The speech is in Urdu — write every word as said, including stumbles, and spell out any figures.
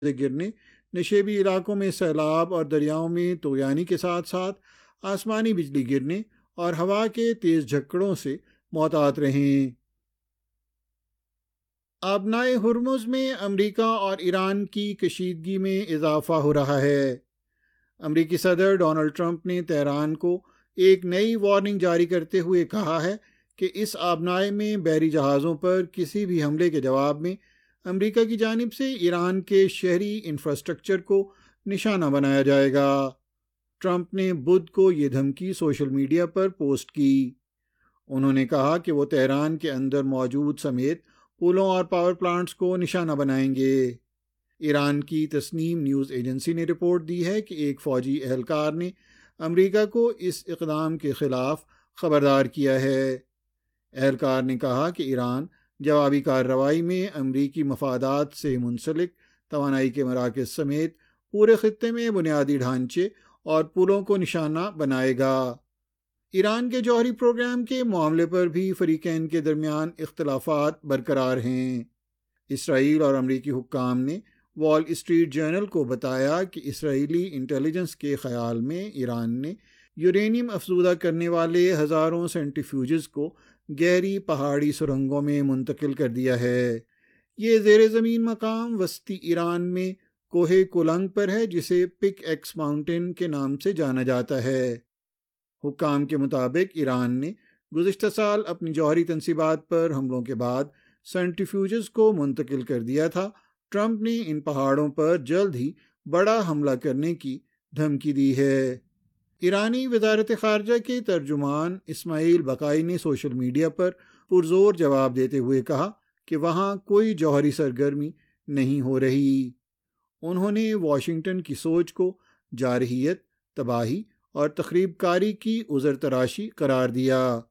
گرنے، نشیبی علاقوں میں سیلاب اور دریاؤں میں طغیانی کے ساتھ ساتھ آسمانی بجلی گرنے اور ہوا کے تیز جھکڑوں سے محتاط رہیں۔ آبنائے ہرمز میں امریکہ اور ایران کی کشیدگی میں اضافہ ہو رہا ہے۔ امریکی صدر ڈونلڈ ٹرمپ نے تہران کو ایک نئی وارننگ جاری کرتے ہوئے کہا ہے کہ اس آبنائے میں بحری جہازوں پر کسی بھی حملے کے جواب میں امریکہ کی جانب سے ایران کے شہری انفراسٹرکچر کو نشانہ بنایا جائے گا۔ ٹرمپ نے بدھ کو یہ دھمکی سوشل میڈیا پر پوسٹ کی۔ انہوں نے کہا کہ وہ تہران کے اندر موجود سمیت پلوں اور پاور پلانٹس کو نشانہ بنائیں گے۔ ایران کی تسنیم نیوز ایجنسی نے رپورٹ دی ہے کہ ایک فوجی اہلکار نے امریکہ کو اس اقدام کے خلاف خبردار کیا ہے۔ اہلکار نے کہا کہ ایران جوابی کارروائی میں امریکی مفادات سے منسلک توانائی کے مراکز سمیت پورے خطے میں بنیادی ڈھانچے اور پلوں کو نشانہ بنائے گا۔ ایران کے جوہری پروگرام کے معاملے پر بھی فریقین کے درمیان اختلافات برقرار ہیں۔ اسرائیل اور امریکی حکام نے وال اسٹریٹ جرنل کو بتایا کہ اسرائیلی انٹیلیجنس کے خیال میں ایران نے یورینیم افزودہ کرنے والے ہزاروں سینٹریفیوجز کو گہری پہاڑی سرنگوں میں منتقل کر دیا ہے۔ یہ زیر زمین مقام وسطی ایران میں کوہ کولنگ پر ہے، جسے پک ایکس ماؤنٹین کے نام سے جانا جاتا ہے۔ حکام کے مطابق ایران نے گزشتہ سال اپنی جوہری تنصیبات پر حملوں کے بعد سینٹریفیوجز کو منتقل کر دیا تھا۔ ٹرمپ نے ان پہاڑوں پر جلد ہی بڑا حملہ کرنے کی دھمکی دی ہے۔ ایرانی وزارت خارجہ کے ترجمان اسماعیل بقائی نے سوشل میڈیا پر پرزور جواب دیتے ہوئے کہا کہ وہاں کوئی جوہری سرگرمی نہیں ہو رہی۔ انہوں نے واشنگٹن کی سوچ کو جارحیت، تباہی اور تخریب کاری کی عذر تراشی قرار دیا۔